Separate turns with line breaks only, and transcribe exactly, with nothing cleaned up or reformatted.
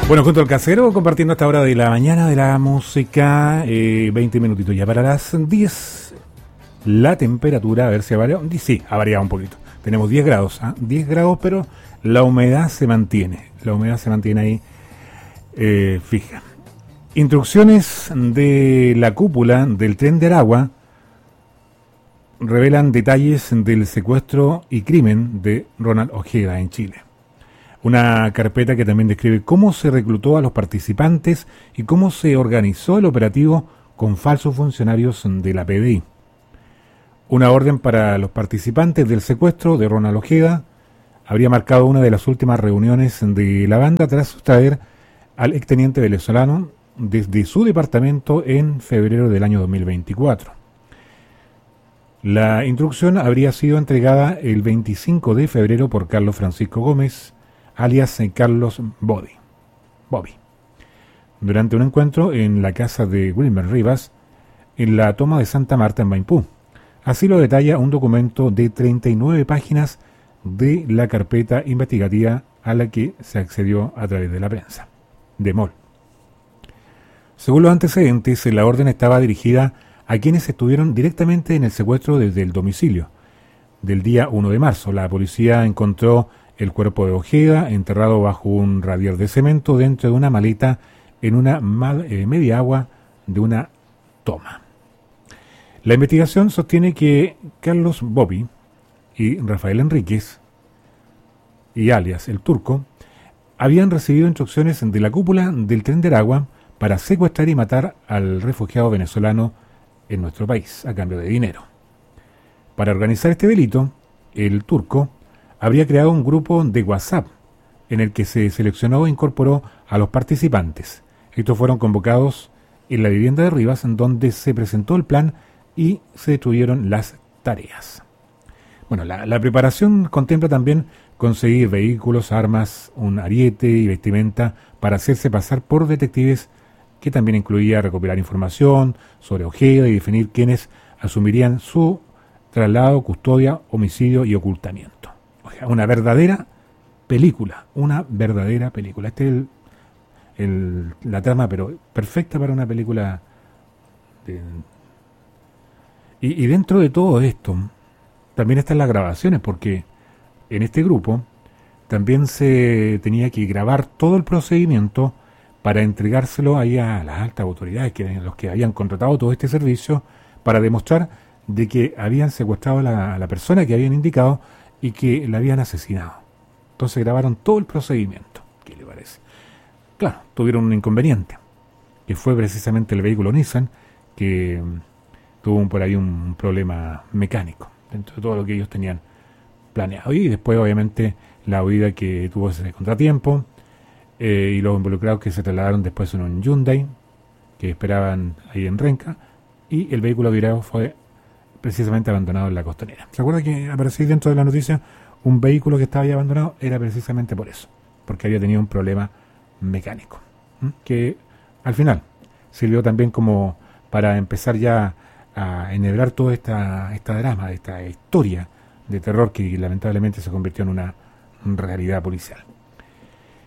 Bueno, junto al casero, compartiendo esta hora de la mañana de la música, eh, veinte minutitos ya para las diez. La temperatura, a ver si ha variado. Sí, ha variado un poquito. Tenemos diez grados, ¿eh? diez grados, pero la humedad se mantiene. La humedad se mantiene ahí eh, fija. Instrucciones de la cúpula del Tren de Aragua revelan detalles del secuestro y crimen de Ronald Ojeda en Chile. Una carpeta que también describe cómo se reclutó a los participantes y cómo se organizó el operativo con falsos funcionarios de la P D I. Una orden para los participantes del secuestro de Ronald Ojeda habría marcado una de las últimas reuniones de la banda tras sustraer al exteniente venezolano desde su departamento en febrero del año dos mil veinticuatro. La instrucción habría sido entregada el veinticinco de febrero por Carlos Francisco Gómez, alias Carlos Bobby. Bobby. Durante un encuentro en la casa de Wilmer Rivas, en la toma de Santa Marta en Maipú. Así lo detalla un documento de treinta y nueve páginas de la carpeta investigativa a la que se accedió a través de la prensa, de M O L. Según los antecedentes, la orden estaba dirigida a quienes estuvieron directamente en el secuestro desde el domicilio. Del día uno de marzo, la policía encontró el cuerpo de Ojeda enterrado bajo un radier de cemento dentro de una maleta en una mal, eh, media agua de una toma. La investigación sostiene que Carlos Bobby y Rafael Enríquez, y alias el Turco, habían recibido instrucciones de la cúpula del Tren de Aragua para secuestrar y matar al refugiado venezolano en nuestro país, a cambio de dinero. Para organizar este delito, el Turco habría creado un grupo de WhatsApp en el que se seleccionó e incorporó a los participantes. Estos fueron convocados en la vivienda de Rivas, en donde se presentó el plan y se distribuyeron las tareas. Bueno, la, la preparación contempla también conseguir vehículos, armas, un ariete y vestimenta para hacerse pasar por detectives, que también incluía recopilar información sobre Ojeda y definir quiénes asumirían su traslado, custodia, homicidio y ocultamiento. O sea, una verdadera película, una verdadera película. Esta es el, el, la trama, pero perfecta para una película. De, y, y dentro de todo esto, también están las grabaciones, porque en este grupo también se tenía que grabar todo el procedimiento para entregárselo ahí a las altas autoridades, que eran los que habían contratado todo este servicio, para demostrar de que habían secuestrado a la, a la persona que habían indicado y que la habían asesinado. Entonces grabaron todo el procedimiento. ¿Qué le parece? Claro, tuvieron un inconveniente, que fue precisamente el vehículo Nissan, que tuvo por ahí un problema mecánico, dentro de todo lo que ellos tenían planeado. Y después, obviamente, la huida que tuvo ese contratiempo, eh, y los involucrados que se trasladaron después en un Hyundai, que esperaban ahí en Renca, y el vehículo virado fue precisamente abandonado en la costanera. ¿Se acuerda que apareció dentro de la noticia un vehículo que estaba ahí abandonado? Era precisamente por eso, porque había tenido un problema mecánico, ¿m? que al final sirvió también como para empezar ya a enhebrar toda esta, esta drama, esta historia de terror que lamentablemente se convirtió en una realidad policial.